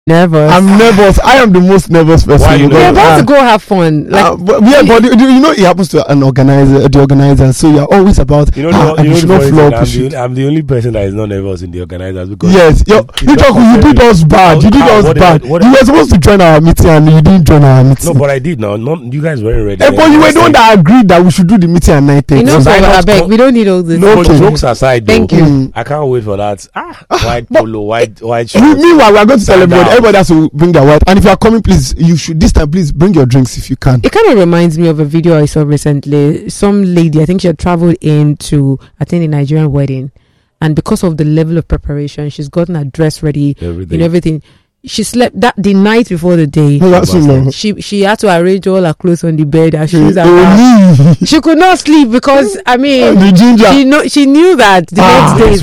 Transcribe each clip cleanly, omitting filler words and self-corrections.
nervous. I'm nervous. I am the most nervous person. Why you You're nervous? about to go have fun. Like, but you know, it happens to an organizer, the organizer. So you're always about. You know, you should not flop. I'm the only person that is not nervous in the organizers because yes, you did us bad. You did us bad. You were supposed to join our meeting and you didn't join our meeting. No, but I did. No, you guys weren't ready. But you were the one that agreed that we should do the meeting at 9:30. you know, so I beg, we don't need all this. No, Okay. jokes aside, though, Thank you. I can't wait for that. White polo, white shirt. Meanwhile, we are going to tell everybody. down. Everybody has to bring their white. And if you are coming, please, you should this time, please bring your drinks if you can. It kind of reminds me of a video I saw recently. Some lady, I think she had traveled in to attend a Nigerian wedding, and because of the level of preparation, she's gotten her dress ready and everything. She slept the night before the day. No, that's no. She had to arrange all her clothes on the bed, her shoes and she could not sleep because the ginger. she knew that the next day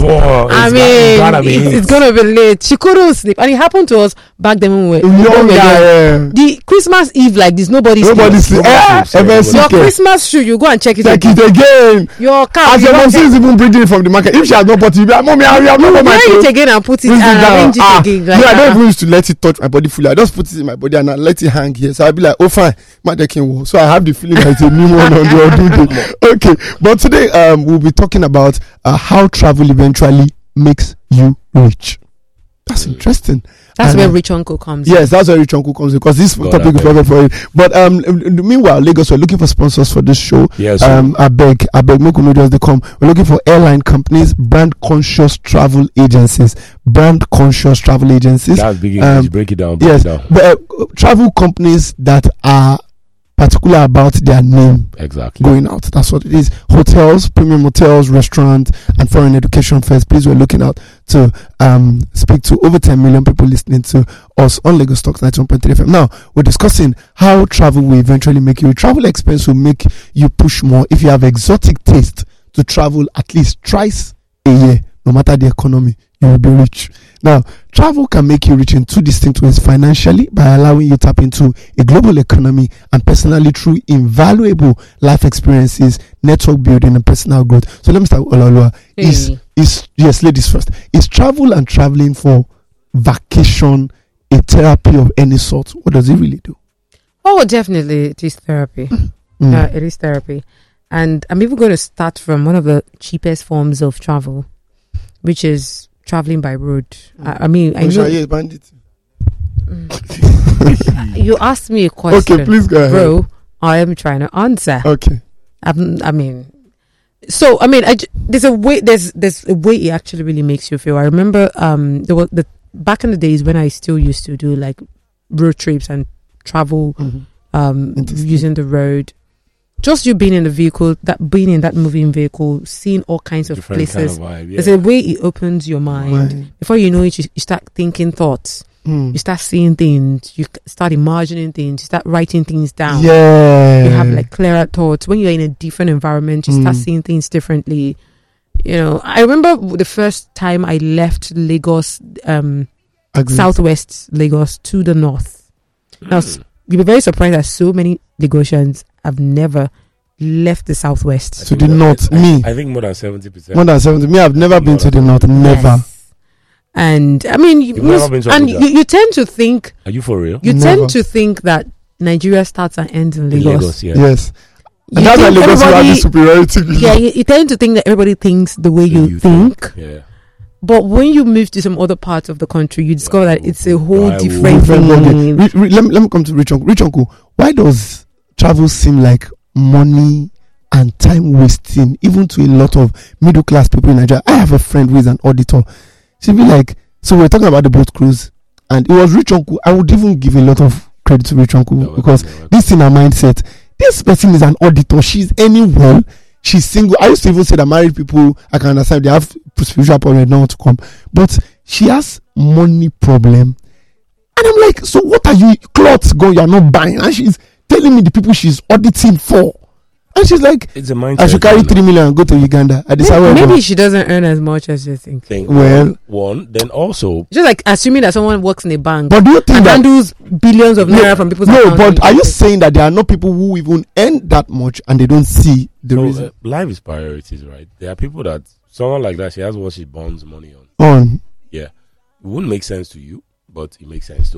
it's gonna be late. She couldn't sleep, and it happened to us back then when we were the Christmas Eve like this. Nobody sleeps. Your Christmas shoe, you go and check it again. Your car, as your mom is even bringing it from the market. If she has not bought it, mommy, I have not bought my clothes. It again and put it and arrange it again. Like, I don't even used to let it touch my body fully. I just put it in my body and I let it hang here. So I'll be like, oh fine, my decking wall. So I have the feeling that it's a new one on the day. Okay, but today we'll be talking about how travel eventually makes you rich. That's interesting. That's where Rich Uncle comes. Yes, that's where Rich Uncle comes in, because this topic is perfect for it. But meanwhile, Lagos, we're looking for sponsors for this show. Yes. I beg, make no just they come. We're looking for airline companies, brand conscious travel agencies. That's big English. Break it down. Yes, but travel companies that are particular about their name. Exactly. Going out. That's what it is. Hotels, premium hotels, restaurants, and foreign education fairs. Please, we're looking out to speak to over 10 million people listening to us on Lagos Talks 91.3 FM. Now, we're discussing how travel will eventually make you. Travel expense will make you push more if you have exotic taste to travel at least twice a year. No matter the economy, you will be rich. Now, travel can make you rich in two distinct ways: financially, by allowing you to tap into a global economy, and personally through invaluable life experiences, network building, and personal growth. So let me start with Olalua. Yes, ladies first. Is travel and traveling for vacation a therapy of any sort? What does it really do? Oh, definitely, it is therapy. It is therapy. And I'm even going to start from one of the cheapest forms of travel, which is traveling by road. I know you asked me a question. Okay, please go ahead. Bro, I am trying to answer. Okay. There's a way it actually really makes you feel. I remember back in the days when I still used to do like road trips and travel using the road. Just you being in the vehicle, being in that moving vehicle, seeing all kinds of different places. Kind of vibe, yeah. There's a way it opens your mind. Right. Before you know it, you start thinking thoughts. You start seeing things. You start imagining things. You start writing things down. Yeah. You have like clearer thoughts. When you're in a different environment, you start seeing things differently. You know, I remember the first time I left Lagos, southwest Lagos to the north. Now, you'll be very surprised that so many Lagosians have never left the southwest to the north. I think more than 70%. More than 70. Me, I've never been to the north. Never. Yes. And I mean, you tend to think. Are you for real? You tend to think that Nigeria starts and ends in Lagos. Yes. And that's why Lagos will have the superiority. Yeah, you tend to think that everybody thinks the way you think. Yeah. But when you move to some other parts of the country, you discover that it's a whole different thing. Let me come to Rich Uncle. Rich Uncle, why does travel seem like money and time wasting, even to a lot of middle class people in Nigeria? I have a friend who is an auditor. She'll be like, so we're talking about the boat cruise, and it was Rich Uncle. I would even give a lot of credit to Rich Uncle because this in her mindset, this person is an auditor. She's well. She's single. I used to even say that married people, I can understand they have spiritual problem, don't want to come. But she has money problem. And I'm like, so what are you, clothes you're not buying? And she's telling me the people she's auditing for. And she's like, it's a mindset. I should carry 3 million and go to Uganda. Maybe she doesn't earn as much as you think. Then also, just like assuming that someone works in a bank, but do you think that handles billions of naira from people's accounts? No, but are you saying that there are not people who even earn that much and they don't see the reason? Life is priorities, right? There are people that someone like that, she has what she bonds money on. On. Yeah, it wouldn't make sense to you. but it makes sense to